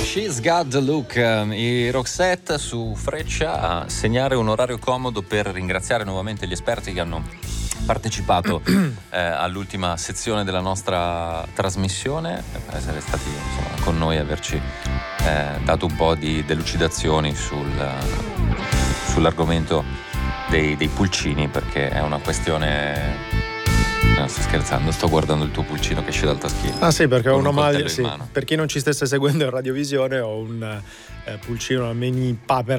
She's Got the Look, i Roxette su Freccia, a segnare un orario comodo per ringraziare nuovamente gli esperti che hanno partecipato all'ultima sezione della nostra trasmissione, per essere stati con noi e averci dato un po' di delucidazioni sull'argomento dei pulcini, perché è una questione. No, sto scherzando, sto guardando il tuo pulcino che esce dal taschino. Ah sì, perché ho una maglia. Sì. Per chi non ci stesse seguendo in radiovisione, ho un pulcino, una mini papera